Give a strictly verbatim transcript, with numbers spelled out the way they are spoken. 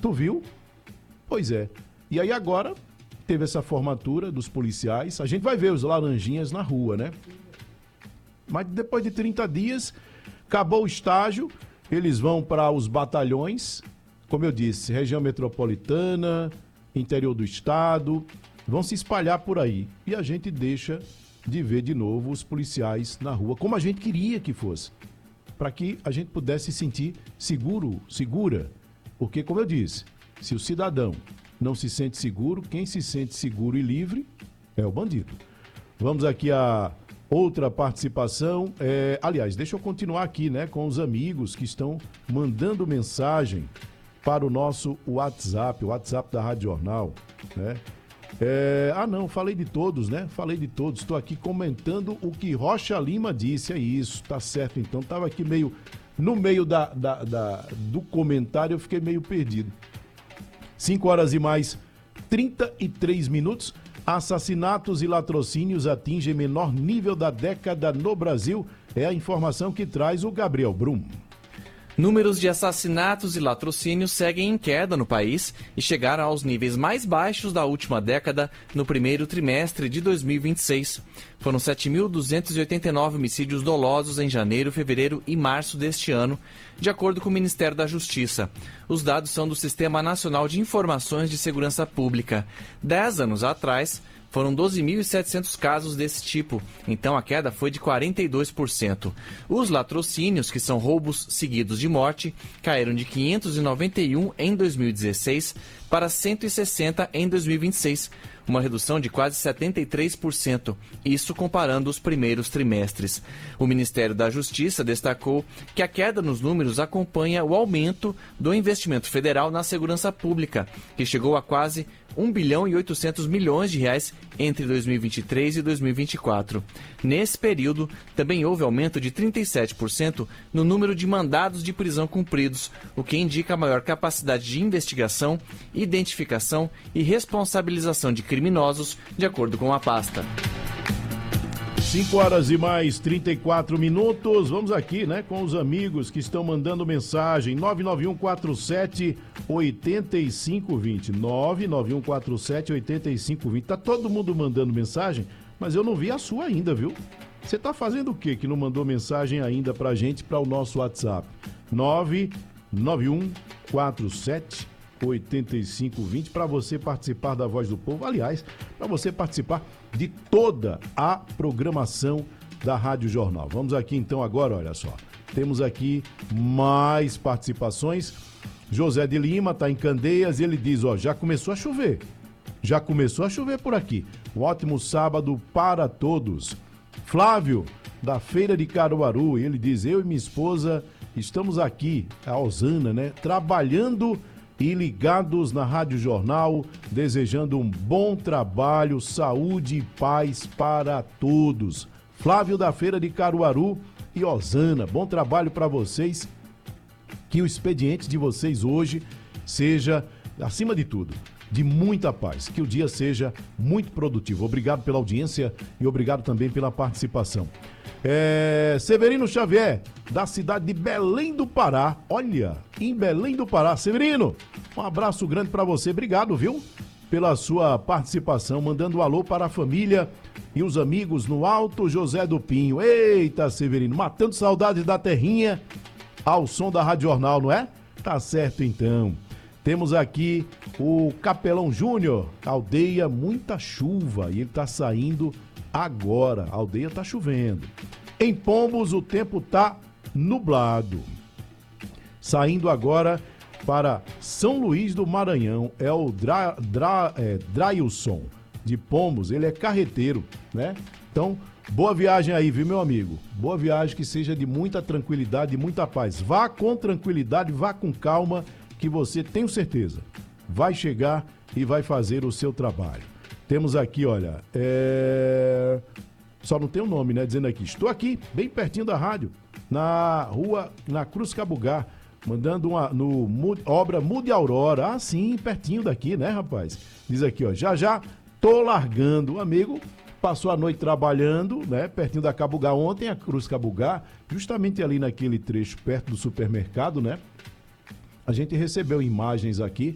Tu viu? Pois é. E aí agora teve essa formatura dos policiais. A gente vai ver os laranjinhas na rua, né? Mas depois de trinta dias, acabou o estágio, eles vão para os batalhões, como eu disse, região metropolitana, interior do estado, vão se espalhar por aí. E a gente deixa de ver de novo os policiais na rua, como a gente queria que fosse, para que a gente pudesse se sentir seguro, segura. Porque, como eu disse, se o cidadão não se sente seguro, quem se sente seguro e livre é o bandido. Vamos aqui a outra participação. É, aliás, deixa eu continuar aqui, né, com os amigos que estão mandando mensagem para o nosso WhatsApp, o WhatsApp da Rádio Jornal, né? É, ah, não, falei de todos, né? Falei de todos. Estou aqui comentando o que Rocha Lima disse. É isso, tá certo então. Estava aqui meio, no meio da, da, da, do comentário, eu fiquei meio perdido. cinco horas e mais trinta e três minutos. Assassinatos e latrocínios atingem menor nível da década no Brasil. É a informação que traz o Gabriel Brum. Números de assassinatos e latrocínios seguem em queda no país e chegaram aos níveis mais baixos da última década no primeiro trimestre de dois mil e vinte e seis. Foram sete mil duzentos e oitenta e nove homicídios dolosos em janeiro, fevereiro e março deste ano, de acordo com o Ministério da Justiça. Os dados são do Sistema Nacional de Informações de Segurança Pública. Dez anos atrás, foram doze mil e setecentos casos desse tipo, então a queda foi de quarenta e dois por cento. Os latrocínios, que são roubos seguidos de morte, caíram de quinhentos e noventa e um em dois mil e dezesseis para cento e sessenta em dois mil e vinte e seis, uma redução de quase setenta e três por cento, isso comparando os primeiros trimestres. O Ministério da Justiça destacou que a queda nos números acompanha o aumento do investimento federal na segurança pública, que chegou a quase um bilhão e oitocentos milhões de reais entre dois mil e vinte e três e dois mil e vinte e quatro. Nesse período, também houve aumento de trinta e sete por cento no número de mandados de prisão cumpridos, o que indica maior capacidade de investigação, identificação e responsabilização de criminosos, de acordo com a pasta. cinco horas e mais trinta e quatro minutos. Vamos aqui, né, com os amigos que estão mandando mensagem. nove nove um quatro sete oito cinco dois zero. nove nove um quatro sete oito cinco dois zero. Tá todo mundo mandando mensagem, mas eu não vi a sua ainda, viu? Você tá fazendo o quê que não mandou mensagem ainda pra gente, para o nosso WhatsApp? nove nove um quatro sete oito cinco dois zero, para você participar da Voz do Povo. Aliás, para você participar de toda a programação da Rádio Jornal. Vamos aqui então agora, olha só. Temos aqui mais participações. José de Lima está em Candeias e ele diz, ó, já começou a chover. Já começou a chover por aqui. Um ótimo sábado para todos. Flávio, da Feira de Caruaru, ele diz, eu e minha esposa estamos aqui, a Osana, né, trabalhando e ligados na Rádio Jornal, desejando um bom trabalho, saúde e paz para todos. Flávio da Feira de Caruaru e Osana, bom trabalho para vocês. Que o expediente de vocês hoje seja, acima de tudo, de muita paz. Que o dia seja muito produtivo. Obrigado pela audiência e obrigado também pela participação. É, Severino Xavier, da cidade de Belém do Pará. Olha, em Belém do Pará. Severino, um abraço grande para você. Obrigado, viu, pela sua participação. Mandando um alô para a família e os amigos no Alto José do Pinho. Eita, Severino, matando saudades da terrinha ao som da Rádio Jornal, não é? Tá certo, então. Temos aqui o Capelão Júnior. Aldeia, muita chuva e ele tá saindo agora. A aldeia tá chovendo. Em Pombos, o tempo tá nublado. Saindo agora para São Luís do Maranhão, é o Dra, Dra, é, Drailson de Pombos, ele é carreteiro, né? Então, boa viagem aí, viu, meu amigo? Boa viagem, que seja de muita tranquilidade e muita paz. Vá com tranquilidade, vá com calma, que você, tenho certeza, vai chegar e vai fazer o seu trabalho. Temos aqui, olha, é... só não tem o nome, né, dizendo aqui, estou aqui, bem pertinho da rádio, na rua, na Cruz Cabugá, mandando uma, no obra Mude Aurora, ah, sim, pertinho daqui, né, rapaz? Diz aqui, ó, já já tô largando, o amigo passou a noite trabalhando, né, pertinho da Cabugá ontem, a Cruz Cabugá, justamente ali naquele trecho perto do supermercado, né? A gente recebeu imagens aqui